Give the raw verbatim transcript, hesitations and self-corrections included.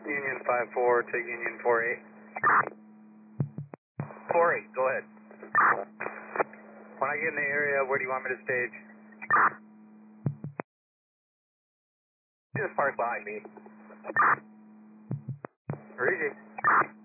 Union five four to Union four eight. four eight, go ahead. When I get in the area, where do you want me to stage? Just park behind me. Easy.